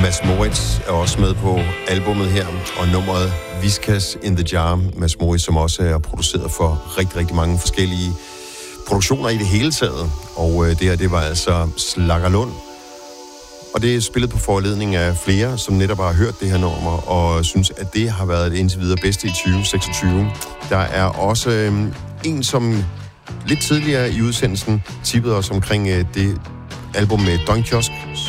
Mads Moritz er også med på albummet her, og nummeret Viskas in the Jar. Mads Moritz, som også er produceret for rigtig, rigtig mange forskellige produktioner i det hele taget. Og det her, det var altså Slaggerlund. Og det er spillet på foranledning af flere, som netop har hørt det her nummer, og synes, at det har været det indtil videre bedste i 2026. Der er også en, som lidt tidligere i udsendelsen tippede os omkring det album med Døgnkiosk,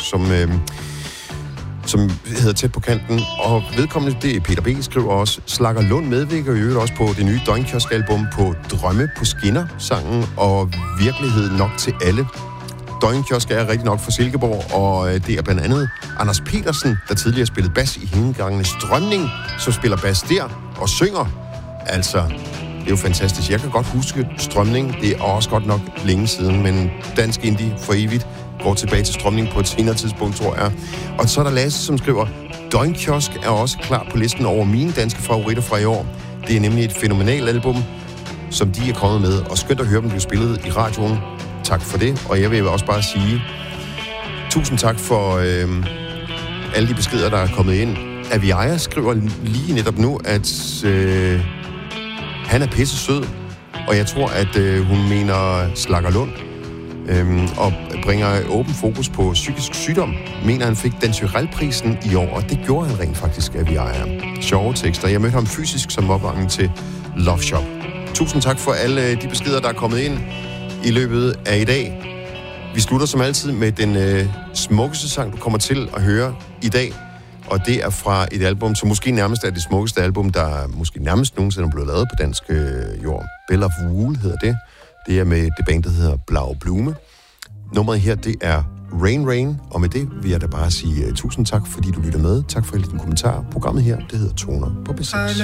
som hedder Tæt på kanten, og vedkommende, det er Peter B., skriver også, Slaggerlund medvirker i øvrigt også på det nye Døgnkiosk-album på Drømme på skinner, sangen og Virkelighed nok til alle. Døgnkiosk er rigtig nok fra Silkeborg, og det er blandt andet Anders Petersen, der tidligere spillede bas i Hængegangenes Strømning, som spiller bas der og synger. Altså, det er jo fantastisk. Jeg kan godt huske Strømning, det er også godt nok længe siden, men dansk indie for evigt. Går tilbage til Strømning på et senere tidspunkt, tror jeg. Og så er der Lasse, som skriver, Døgnkiosk er også klar på listen over mine danske favoritter fra i år. Det er nemlig et fænomenalt album, som de er kommet med, og skønt at høre dem blive spillet i radioen. Tak for det, og jeg vil også bare sige tusind tak for alle de beskeder, der er kommet ind. Aviaja skriver lige netop nu, at han er pisse sød, og jeg tror, at hun mener Slaggerlund. Og bringer åben fokus på psykisk sygdom, mener han fik Dan Tyrell-prisen i år, og det gjorde han rent faktisk, at vi ejer. Sjove tekster. Jeg mødte ham fysisk som opvarmning til Love Shop. Tusind tak for alle de beskeder, der er kommet ind i løbet af i dag. Vi slutter som altid med den smukkeste sang, du kommer til at høre i dag, og det er fra et album, som måske nærmest er det smukkeste album, der måske nærmest nogensinde er blevet lavet på dansk jord. Bell of Wool hedder det. Det er med det band, der hedder Blau Blume. Nummeret her, det er Rain Rain, og med det vil jeg da bare sige tusind tak, fordi du lytter med. Tak for alle dine kommentarer. Programmet her, det hedder Toner på B6.